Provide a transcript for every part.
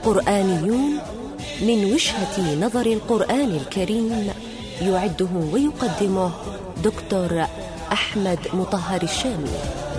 قرآنيون من وجهة نظر القرآن الكريم، يعده ويقدمه دكتور أحمد مطهر الشامي.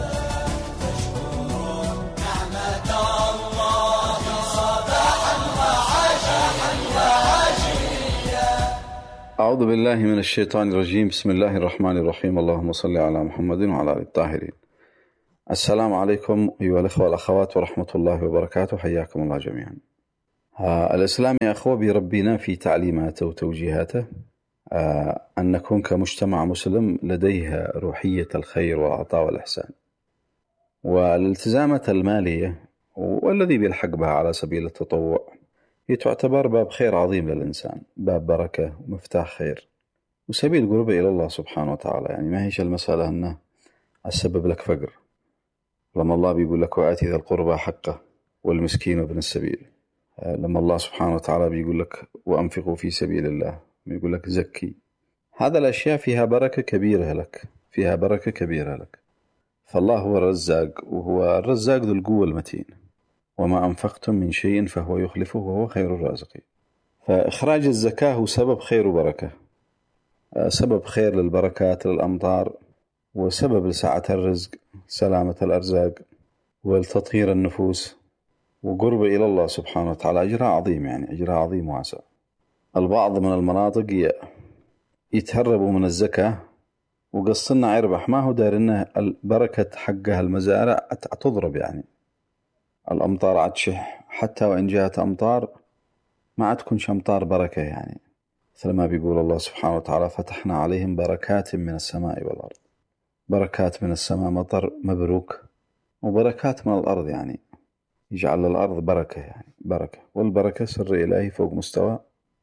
أعوذ بالله من الشيطان الرجيم. بسم الله الرحمن الرحيم. اللهم صل على محمد وعلى آله الطاهرين. السلام عليكم أيها الأخوة والأخوات ورحمة الله وبركاته، حياكم الله جميعا. الإسلام يا أخوة بيربينا في تعليماته وتوجيهاته أن نكون كمجتمع مسلم لديه روحية الخير والعطاء والإحسان، والالتزامات المالية والذي بيلحق بها على سبيل التطوع هي تعتبر باب خير عظيم للإنسان، باب بركة ومفتاح خير وسبيل قرب إلى الله سبحانه وتعالى. يعني ما هيش المسألة أنه السبب لك فقر، لما الله بيقول لك وآتي ذا القربى حقه والمسكين وابن السبيل، لما الله سبحانه وتعالى بيقول لك وأنفقوا في سبيل الله، بيقول لك زكي، هذا الأشياء فيها بركة كبيرة لك، فيها بركة كبيرة لك. فالله هو الرزاق، وهو الرزاق ذو القوة المتين، وما أنفقتم من شيء فهو يخلفه وهو خير الرازقين. فإخراج الزكاة هو سبب خير وبركة، سبب خير للبركات للأمطار، وسبب لسعة الرزق، سلامة الأرزاق، والتطهير النفوس، وقرب إلى الله سبحانه وتعالى. أجرها عظيم، يعني أجرها عظيم واسع. البعض من المناطق يتهربوا من الزكاة وقصنا عربح، ما هو دار إنه البركة حقها المزارع تضرب، يعني الأمطار عتشح، حتى وإن جاءت أمطار ما عتكونش أمطار بركة، يعني مثل ما بيقول الله سبحانه وتعالى فتحنا عليهم بركات من السماء والأرض. بركات من السماء مطر مبروك، وبركات من الأرض يعني يجعل الأرض بركة، يعني بركة، والبركة سر إلهي فوق مستوى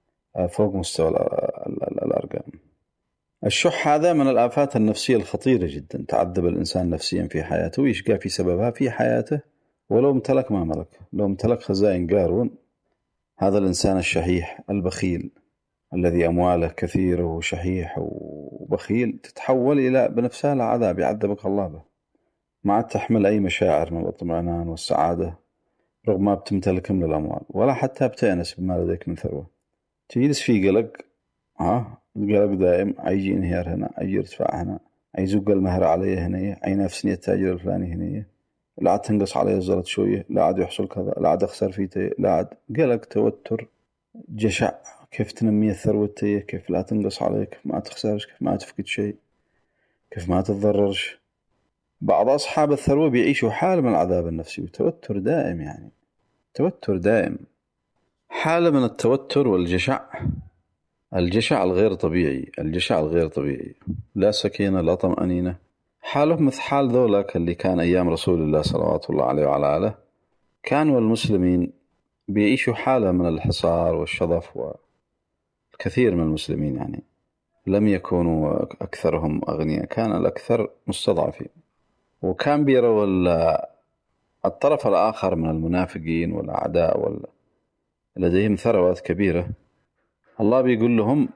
الأرقام. الشح هذا من الآفات النفسية الخطيرة جدا، تعذب الإنسان نفسيا في حياته ويشقى في سببها في حياته، ولو امتلك ما ملك، لو امتلك خزائن قارون. هذا الإنسان الشحيح البخيل الذي أمواله كثيرة وشحيح وبخيل تتحول إلى بنفسها لعذاب يعذبك الله به، ما تحمل أي مشاعر من الاطمئنان والسعادة رغم ما بتمتلك من الأموال، ولا حتى بتأنس بما لديك من ثروة. تجلس في قلق، القلق دائم، أيجي انهيار هنا، أيجي ارتفاع هنا، أيزق المهر علي هنا، أي نفسني التاجر الفلاني هنا، لا عاد تنقص علي الزلط شوية، لا عاد يحصل كذا، لا عاد أخسر فيه، لا عاد قلق، توتر، جشع. كيف تنمي ثروتي، كيف لا تنقص عليك، كيف ما تخسرش، كيف ما تفقد شيء، كيف ما تتضررش. بعض أصحاب الثروة بيعيشوا حالة من العذاب النفسي وتوتر دائم، يعني توتر دائم، حالة من التوتر والجشع، الجشع الغير طبيعي، الجشع الغير طبيعي، لا سكينة لا طمأنينة. حالهم مثل حال ذولاك اللي كان أيام رسول الله صلوات الله عليه وعلى آله، كانوا المسلمين بيعيشوا حالة من الحصار والشظف، والكثير من المسلمين يعني لم يكونوا أكثرهم أغنياء، كان الأكثر مستضعفين، وكان بيروا الطرف الآخر من المنافقين والأعداء لديهم ثروات كبيرة. الله بيقول لهم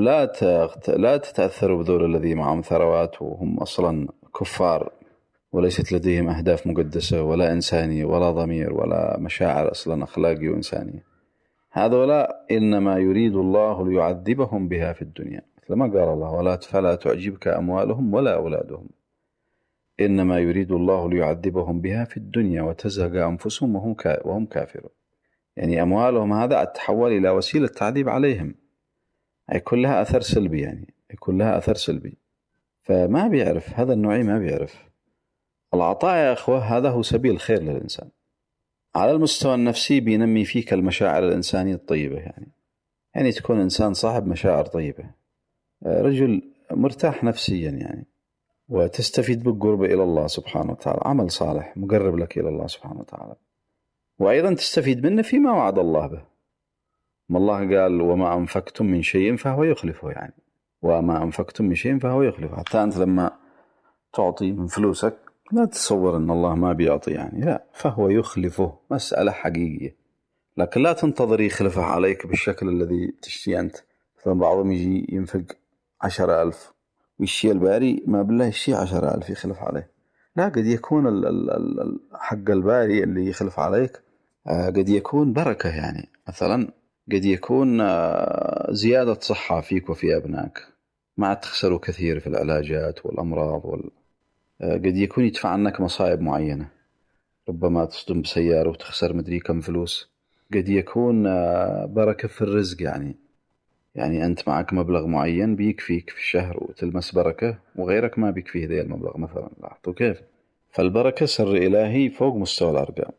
لا تتأثروا بذول الذي معهم ثروات وهم أصلا كفار، وليست لديهم أهداف مقدسة ولا إنسانية ولا ضمير ولا مشاعر أصلا أخلاقية وإنسانية. هذولا إنما يريد الله ليعذبهم بها في الدنيا، مثل ما قال الله فلا تعجبك أموالهم ولا أولادهم، إنما يريد الله ليعذبهم بها في الدنيا وتزهق أنفسهم وهم كافرون. يعني أموالهم هذا تحول إلى وسيلة تعذيب عليهم، أي كلها أثر سلبي، يعني كلها أثر سلبي. فما بيعرف هذا النوعي، ما بيعرف العطاء يا أخوة. هذا هو سبيل الخير للإنسان. على المستوى النفسي بينمي فيك المشاعر الإنسانية الطيبة، يعني تكون إنسان صاحب مشاعر طيبة، رجل مرتاح نفسيا، يعني وتستفيد بالقرب إلى الله سبحانه وتعالى، عمل صالح مقرب لك إلى الله سبحانه وتعالى، وأيضا تستفيد منه فيما وعد الله به. ما الله قال وما أنفقتم من شيء فهو يخلفه، يعني وما أنفقتم من شيء فهو يخلفه. حتى أنت لما تعطي من فلوسك لا تتصور أن الله ما بيعطي، يعني لا، فهو يخلفه، مسألة حقيقية، لكن لا تنتظر يخلفه عليك بالشكل الذي تشتي أنت. مثلا بعضهم يجي ينفق 10,000 والشيء الباري ما بالله الشيء 10,000 يخلف عليه، لا، قد يكون حق الباري اللي يخلف عليك قد يكون بركة، يعني مثلا قد يكون زيادة صحة فيك وفي أبنائك، ما تخسروا كثير في العلاجات والأمراض قد يكون يدفع عنك مصائب معينة، ربما تصدم بسيارة وتخسر مدري كم فلوس. قد يكون بركة في الرزق، يعني أنت معك مبلغ معين بيكفيك في الشهر وتلمس بركة، وغيرك ما بيكفيه ذي المبلغ مثلا. لاحظوا كيف؟ فالبركة سر إلهي فوق مستوى الأرقام.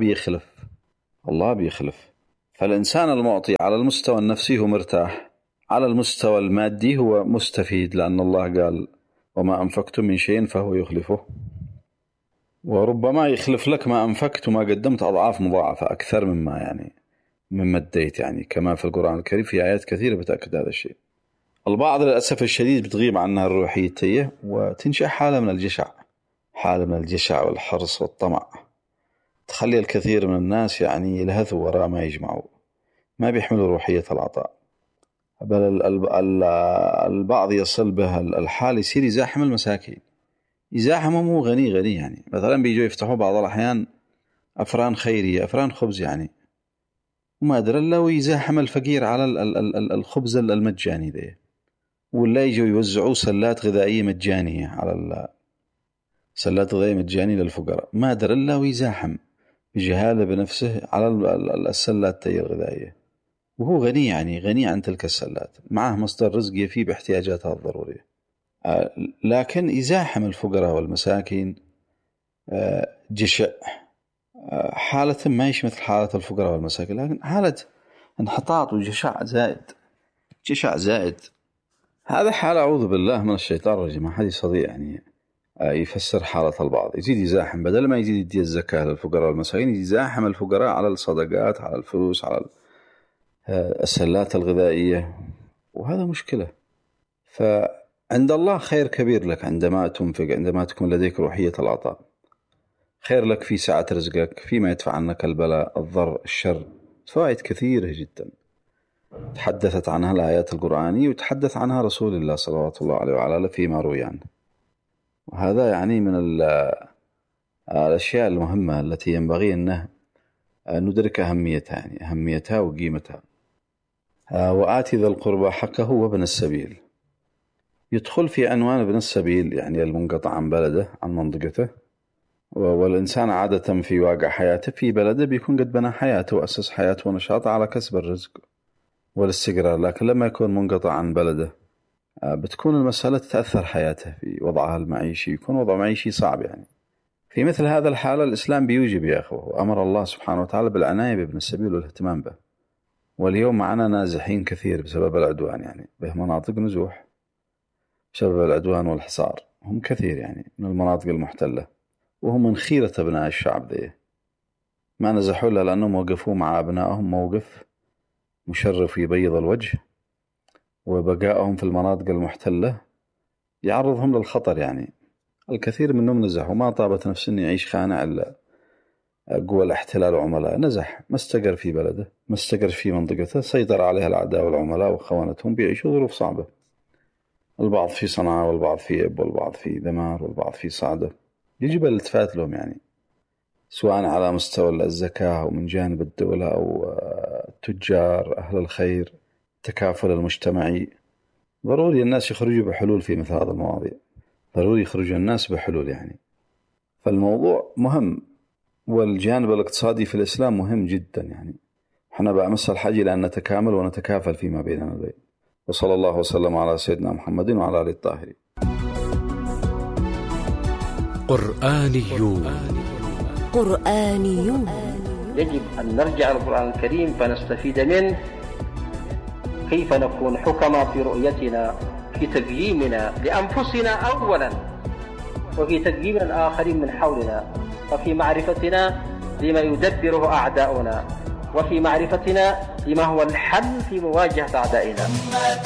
الله بيخلف. فالإنسان المعطي على المستوى النفسي هو مرتاح، على المستوى المادي هو مستفيد، لأن الله قال وما أنفقتم من شيء فهو يخلفه، وربما يخلف لك ما أنفقت وما قدمت أضعاف مضاعفة أكثر مما اديت، يعني كما في القرآن الكريم في آيات كثيرة بتأكد هذا الشيء. البعض للأسف الشديد بتغيب عنها الروحية وتنشأ حالة من الجشع والحرص والطمع، تخلي الكثير من الناس يعني يلهثوا وراء ما يجمعوا، ما بيحملوا روحية العطاء، بل البعض يصل به الحال يصير يزاحم المساكين، يزاحمهم مو غني، يعني مثلا بيجوا يفتحوا بعض الأحيان أفران خيرية، أفران خبز، يعني وما أدري إلا ويزاحم الفقير على الخبز المجاني ذي، ولا يجوا يوزعوا سلات غذائية مجانية سلات غذائية مجانية للفقراء، ما أدري إلا ويزاحم بجهالة بنفسه على السلات الغذائية، وهو غني، يعني غني عن تلك السلات، معه مصدر رزق يفي باحتياجاتها الضرورية، لكن يزاحم الفقراء والمساكين جشع، حالة ما يش مثل حالة الفقراء والمساكين، لكن حالة انحطاط وجشع زائد. هذا حالة أعوذ بالله من الشيطان الرجيم. ما حد يستطيع يعني يفسر حالة البعض، يزيد يزاحم، بدل ما يزيد يدي الزكاة للفقراء والمساكين يزاحم الفقراء على الصدقات، على الفلوس، على السلات الغذائية، وهذا مشكلة. فعند الله خير كبير لك عندما تنفق، عندما تكون لديك روحية العطاء، خير لك في سعة رزقك، فيما يدفع عنك البلاء، الضر، الشر، فوائد كثيرة جدا تحدثت عنها الآيات القرآنية وتحدث عنها رسول الله صلوات الله عليه وعلى آله فيما روي عنه. وهذا يعني من الأشياء المهمة التي ينبغي أن ندرك أهميتها وقيمتها. وآتي ذا القربى حقه وابن السبيل، يدخل في عنوان ابن السبيل، يعني المنقطع عن بلده، عن منطقته. والإنسان عادة في واقع حياته في بلده بيكون قد بنى حياته وأسس حياته ونشاطه على كسب الرزق والاستقرار، لكن لما يكون منقطع عن بلده بتكون المسألة تتأثر حياته في وضعها المعيشي، يكون وضع معيشي صعب. يعني في مثل هذا الحالة الإسلام بيوجب يا أخوة، وأمر الله سبحانه وتعالى بالعناية بابن السبيل والاهتمام به. واليوم معنا نازحين كثير بسبب العدوان، يعني به مناطق نزوح بسبب العدوان والحصار، هم كثير يعني من المناطق المحتلة، وهم من خيرة أبناء الشعب ذي، ما نزحوا إلا لأنهم وقفوا مع أبنائهم موقف مشرف يبيض الوجه، وبقائهم في المناطق المحتلة يعرضهم للخطر. يعني الكثير منهم نزح وما طابت نفسه أن يعيش خانع إلا قوى الاحتلال وعملاء، نزح، ما استقر في بلده، ما استقر في منطقته، سيطر عليها الأعداء والعملاء وخونتهم، بيعيشوا ظروف صعبة، البعض في صنعاء والبعض في إب والبعض في ذمار والبعض في صعدة. يجب الالتفات لهم، يعني سواء على مستوى الزكاة ومن جانب الدولة أو التجار أهل الخير، التكافل المجتمعي. ضروري الناس يخرجوا بحلول في مثل هذا المواضيع، ضروري يخرجوا الناس بحلول يعني. فالموضوع مهم، والجانب الاقتصادي في الإسلام مهم جدا. يعني احنا بأمس الحاجة لأن نتكامل ونتكافل فيما بيننا البين. وصلى الله وسلم على سيدنا محمد وعلى آله الطاهرين. قرآنيون. يجب أن نرجع للقرآن الكريم فنستفيد منه، كيف نكون حكما في رؤيتنا، في تقييمنا لأنفسنا أولا، وفي تقييم الآخرين من حولنا، وفي معرفتنا لما يدبره أعداؤنا، وفي معرفتنا لما هو الحل في مواجهة أعدائنا.